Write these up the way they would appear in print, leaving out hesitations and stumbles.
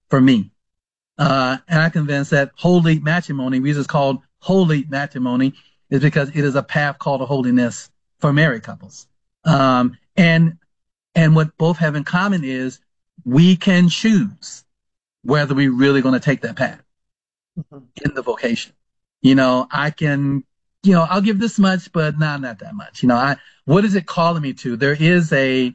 for me. And I'm convinced that holy matrimony, the reason it's called holy matrimony, is because it is a path called to holiness for married couples. And what both have in common is we can choose whether we're really going to take that path in the vocation. I can, I'll give this much, but not that much. What is it calling me to? There is a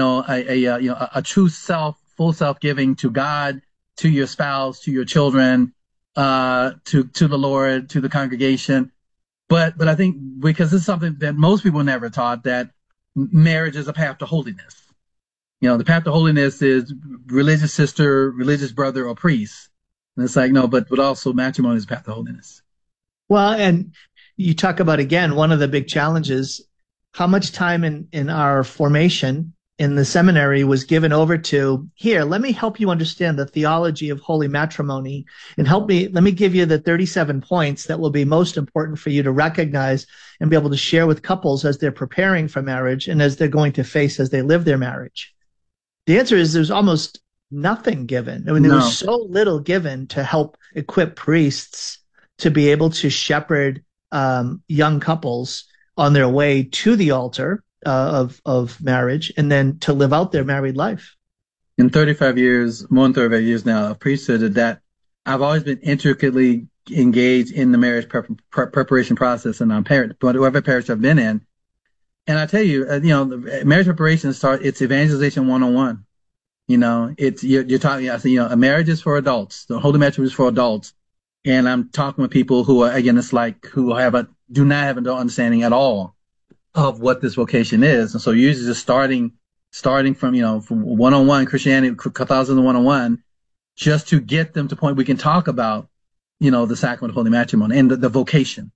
true full self giving to God, to your spouse, to your children, to the Lord, to the congregation. But I think because this is something that most people never taught, that marriage is a path to holiness. The path to holiness is religious sister, religious brother, or priest. And it's like, no, but also matrimony is a path to holiness. Well, and you talk about, again, one of the big challenges, how much time in our formation in the seminary was given over to, here, let me help you understand the theology of holy matrimony, and let me give you the 37 points that will be most important for you to recognize and be able to share with couples as they're preparing for marriage and as they're going to face as they live their marriage. The answer is there's almost nothing given. I mean, there was so little given to help equip priests to be able to shepherd young couples on their way to the altar of marriage, and then to live out their married life. In 35 years, more than 35 years now of priesthood, that I've always been intricately engaged in the marriage preparation process in whatever parish I've been in. And I tell you, marriage preparation it's evangelization 101. You're talking, a marriage is for adults. The holy matrimony is for adults. And I'm talking with people who are, again, it's like, do not have an understanding at all of what this vocation is. And so usually just starting from, from 101, Christianity, Catholicism 101, just to get them to the point we can talk about, the sacrament of holy matrimony and the vocation.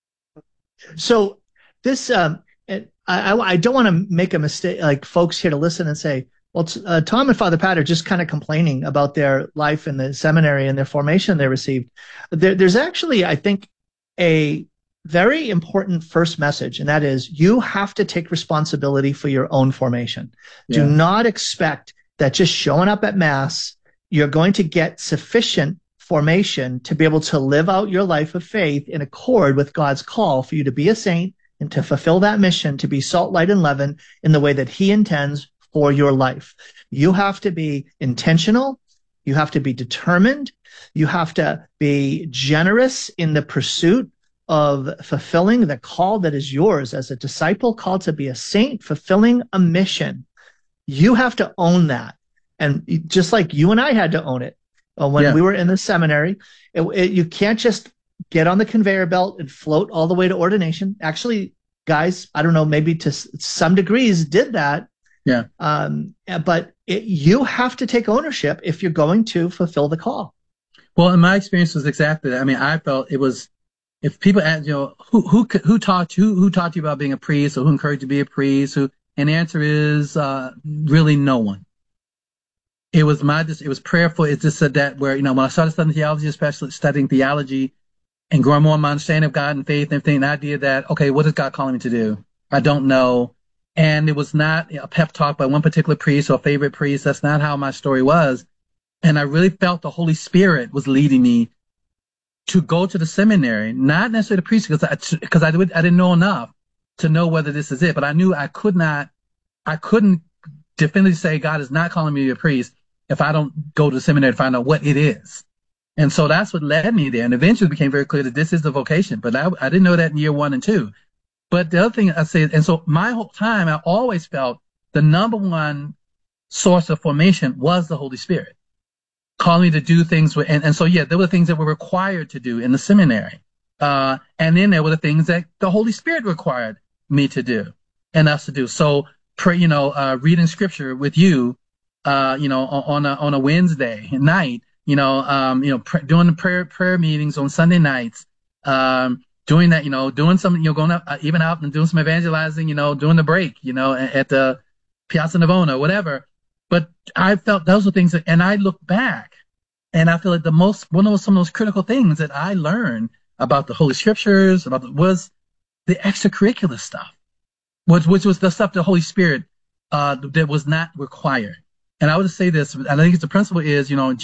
So this, I don't want to make a mistake, like folks here to listen and say, well, Tom and Father Pat are just kind of complaining about their life in the seminary and their formation they received. There's actually, I think, a very important first message, and that is you have to take responsibility for your own formation. Yeah. Do not expect that just showing up at Mass, you're going to get sufficient formation to be able to live out your life of faith in accord with God's call for you to be a saint and to fulfill that mission, to be salt, light, and leaven in the way that He intends for your life. You have to be intentional. You have to be determined. You have to be generous in the pursuit of fulfilling the call that is yours as a disciple called to be a saint, fulfilling a mission. You have to own that. And just like you and I had to own it when we were in the seminary, you can't just get on the conveyor belt and float all the way to ordination. Actually, guys, I don't know, maybe to some degrees did that. Yeah. But you have to take ownership if you're going to fulfill the call. Well, in my experience was exactly that. I mean, I felt it was, if people ask, who taught you about being a priest, or who encouraged you to be a priest, and the answer is really no one. It was prayerful. It just said that where, when I started studying theology, especially studying theology and growing more in my understanding of God and faith and everything, the idea that, okay, what is God calling me to do? I don't know. And it was not a pep talk by one particular priest or favorite priest. That's not how my story was. And I really felt the Holy Spirit was leading me to go to the seminary, not necessarily the priest, because I didn't know enough to know whether this is it. But I knew I couldn't definitively say God is not calling me to be a priest if I don't go to the seminary to find out what it is. And so that's what led me there. And eventually it became very clear that this is the vocation. But I didn't know that in year 1 and 2. But the other thing I say, and so my whole time, I always felt the number one source of formation was the Holy Spirit calling me to do things. And so, there were things that were required to do in the seminary. And then there were the things that the Holy Spirit required me to do and us to do. So, reading scripture with you, on a Wednesday night, doing the prayer meetings on Sunday nights, doing that, doing some, going up, even out and doing some evangelizing, doing the break, at the Piazza Navona, whatever. But I felt those were things and I look back and I feel like some of those critical things that I learned about the Holy Scriptures, was the extracurricular stuff, which was the stuff the Holy Spirit, that was not required. And I would say this, and I think the principle is,